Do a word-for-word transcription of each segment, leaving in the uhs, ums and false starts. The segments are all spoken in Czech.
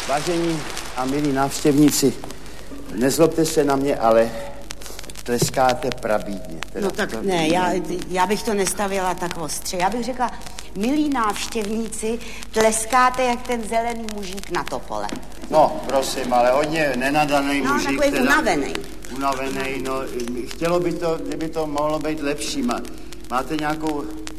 Vážení a milí návštěvníci, nezlobte se na mě, ale tleskáte prabídně. No tak to... ne, já, já bych to nestavila tak ostře. Já bych řekla, milí návštěvníci, tleskáte jak ten zelený mužík na topole. No, prosím, ale hodně nenadaný no, mužík. No, takový teda, unavený. Unavený, no, chtělo by to, kdyby to mohlo být lepší. Má, máte nějakou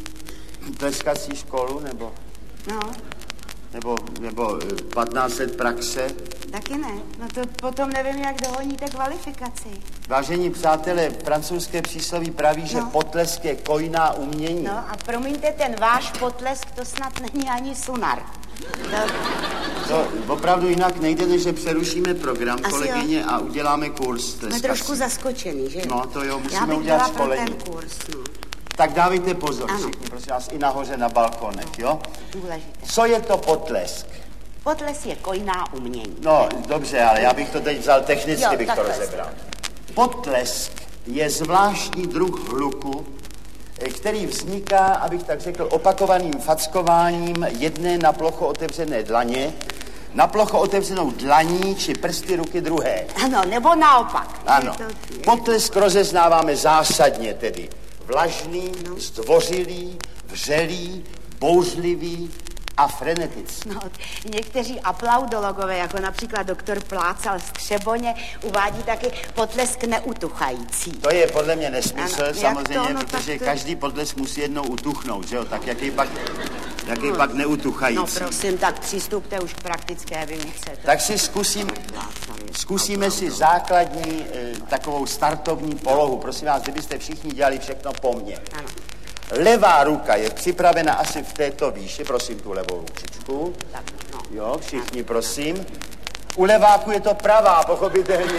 tleskací školu, nebo? No. Nebo, nebo patnáct let praxe? Taky ne. No to potom nevím, jak dohoníte kvalifikaci. Vážení přátelé, francouzské přísloví praví, no. že potlesk je kojná umění. No a promiňte, ten váš potlesk, to snad není ani sunar. To... To opravdu jinak nejde, než že přerušíme program, Asi kolegyně, jo. a uděláme kurz tleskací. Jsme trošku zaskočený, že? No to jo, musíme Já bych udělat byla školení. pro ten kurz, no. Tak dávejte pozor, ano. všichni, prosím vás, i nahoře na balkonech, jo? Důležité. Co je to potlesk? Potlesk je kojná umění. No, dobře, ale já bych to teď vzal technicky, jo, bych to rozebral. Potlesk je zvláštní druh hluku, který vzniká, abych tak řekl, opakovaným fackováním jedné na plocho otevřené dlaně, na plocho otevřenou dlaní či prsty ruky druhé. Ano, nebo naopak. Ano. Potlesk rozeznáváme zásadně tedy vlažný, no. zdvořilý, vřelý, bouřlivý a frenetický. No, někteří aplaudologové, jako například doktor Plácal z Třeboně, uvádí taky potlesk neutuchající. To je podle mě nesmysl, ano, samozřejmě, to, no, protože to... každý potlesk musí jednou utuchnout, že jo? Tak jaký pak, jaký no. pak neutuchající. No prosím, tak přistupte už k praktické výuce. Tak si zkusím, zkusíme si základní e, takovou startovní polohu. Prosím vás, kdybyste všichni dělali všechno po mně. Ano. Levá ruka je připravena asi v této výši, prosím tu levou ručičku. Tak, no. Jo, všichni prosím. U leváku je to pravá, pochopitelně.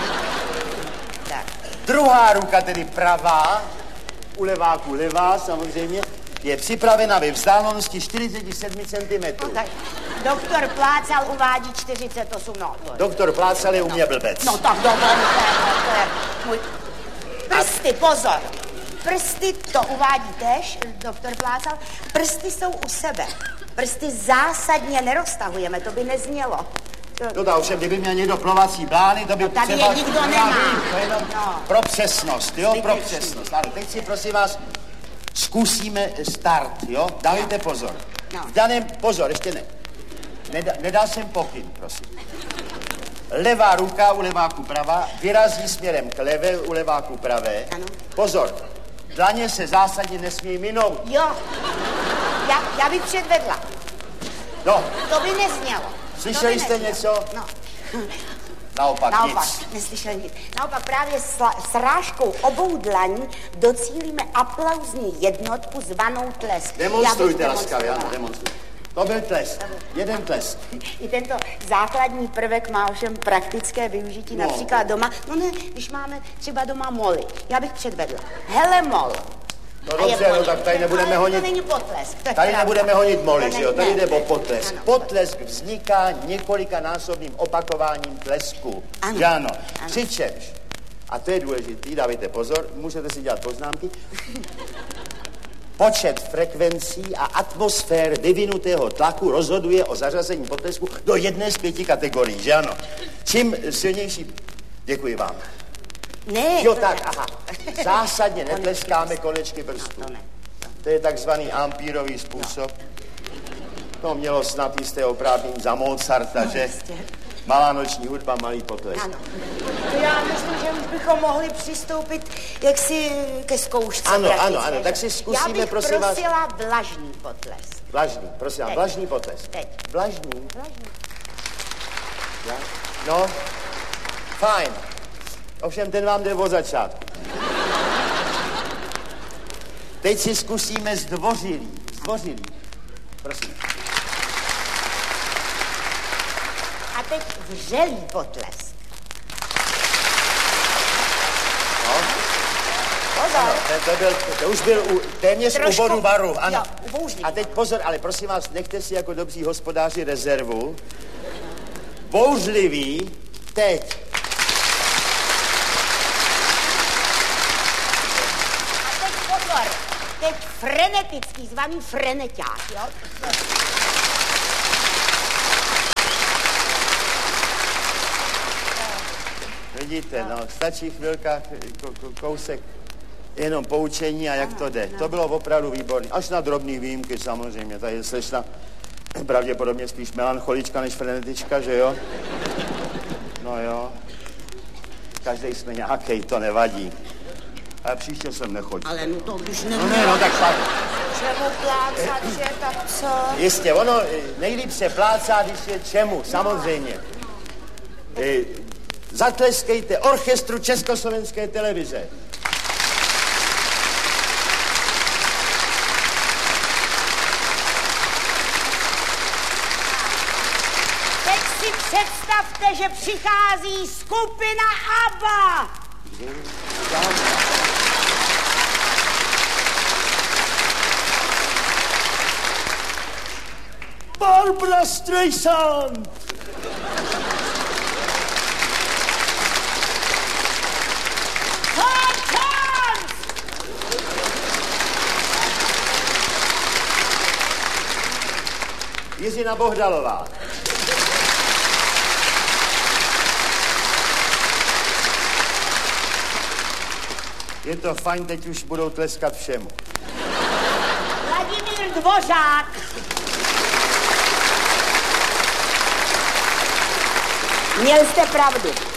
Tak. Druhá ruka, tedy pravá, u leváku levá samozřejmě, je připravena ve vzdálenosti čtyřicet sedm centimetrů. No, tak doktor Plácal uvádí čtyřicet osm, no. Doktor Plácal je u mě blbec. No tak dovolte, to je můj... Prsty, pozor. Prsty, to uvádí též doktor Plácal, prsty jsou u sebe. Prsty zásadně neroztahujeme, to by neznělo. To... No tak ovšem, kdyby měl někdo plovací blány, to by no, tady třeba... je nikdo nemá. To je jenom no. pro přesnost, jo, pro přesnost. Ano, teď si prosím vás zkusíme start, jo? Dávejte pozor. No. V daném, pozor, ještě ne. Nedá, nedal jsem pokyn, prosím. Levá ruka u leváku pravá vyrazí směrem k levé, u leváku pravé. Ano. Pozor, dlaně se zásadně nesmí minout. Jo, já, já bych předvedla. No. To by neznělo. Slyšeli by jste neznělo. něco? No. Naopak, Naopak, nic. neslyšeli nic. Naopak právě srážkou obou dlaní docílíme aplauzní jednotku zvanou tlesk. Demonstrujte laskavě, ano, demonstrujte. To byl tlesk, jeden tlesk. I tento základní prvek má ovšem praktické využití, no. Například doma. No ne, když máme třeba doma moly. Já bych předvedla. Hele mol. No dobře, no tak tady nebudeme honit... To není potlesk. To tady nebudeme honit moly, že jo? Tady jde o potlesk. Ano. Potlesk vzniká několikanásobným opakováním tlesku. Ano. Že ano? Ano. Přičemž, a to je důležitý, dávejte pozor, můžete si dělat poznámky, počet frekvencí a atmosfér vyvinutého tlaku rozhoduje o zařazení potlesku do jedné z pěti kategorií, že ano? Čím silnější... Děkuji vám. Ne. Jo, tak, aha. Zásadně netleskáme konečky prstů. No, to ne. To je takzvaný ampírový způsob. To mělo snad jisté oprávnění za Mozarta, no, že? Jistě. Malá noční hudba, malý potlesk. Ano. To já myslím, že už bychom mohli přistoupit jaksi ke zkoušce. Ano, praktické. ano, ano, tak si zkusíme, já bych prosím vás. prosila vlažný potlesk. Vlažný, prosím vás, vlažný potlesk. Teď. Vlažný. Vlažný. No, fajn. Ovšem, ten vám jde od začátku. Teď si zkusíme zdvořilý. Zdvořilý. Prosím. A teď vřelý potlesk. No. Pozor. Ano, to, to, byl, to už byl u, téměř Trošku, u bodu baru. Ano. Jo, a teď pozor, ale prosím vás, nechte si jako dobří hospodáři rezervu. Bouřlivý, teď. A teď pozor. Teď frenetický, zvaný freneťák, jo? Vidíte, no, stačí chvilka, kousek, jenom poučení a jak to jde. To bylo opravdu výborné. Až na drobný výjimky samozřejmě. Tady je slečna pravděpodobně spíš melancholička než frenetička, že jo? No jo. Každej jsme nějakej, to nevadí. Ale příště jsem nechodil. Ale no to když ne... No ne, no tak pak. Čemu plácat, že tak co? Jistě, ono nejlíp se plácá, když je čemu, samozřejmě. E, zatleskejte orchestru Československé televize. Teď si představte, že přichází skupina ABBA. Barbra Streisand! Jiřina Bohdalová. Je to fajn, teď už budou tleskat všemu. Vladimír Dvořák. Měl jste pravdu.